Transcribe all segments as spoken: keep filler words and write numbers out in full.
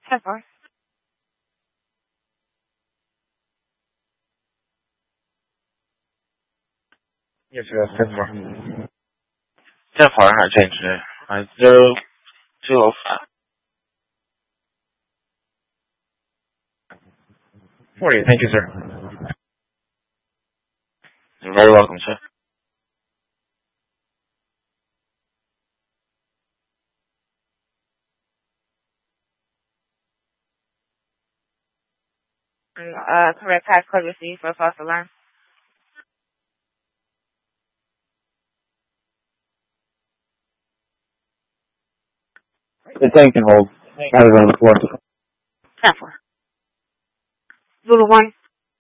ten four. Yes, sir. ten four. ten four, I changed it. Uh, zero two oh five. forty, thank you, sir. You're very welcome, sir. Uh, correct passcode received for false alarm. The tank can hold. I was on the floor. ten four. Zulu one.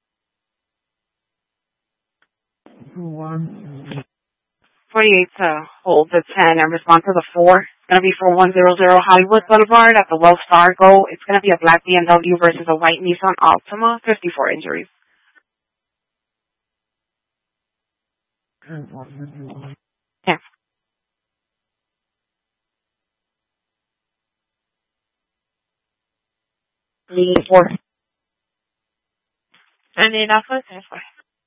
One. forty-eight to hold the ten and respond to the four. It's going to be for one hundred Hollywood Boulevard at the Wells Fargo. It's going to be a black B M W versus a white Nissan Altima. fifty-four injuries. Yeah. The four. And the Alpha ten four.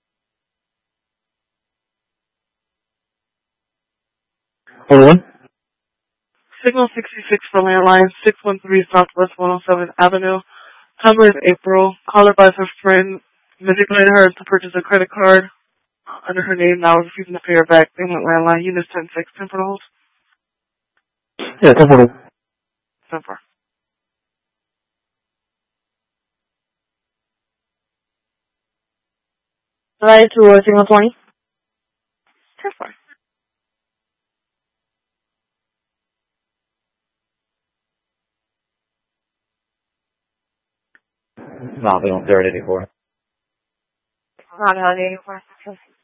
Hold on. Signal sixty-six for landline, six one three Southwest one oh seventh Avenue. Number is April. Caller by her friend, manipulated her to purchase a credit card under her name. Now refusing to pay her back. Payment landline, unit ten six, ten for the hold. Yeah, ten for ten for. Right to uh, signal twenty. ten four. No, they don't. They're at eighty-four. Not eighty-four.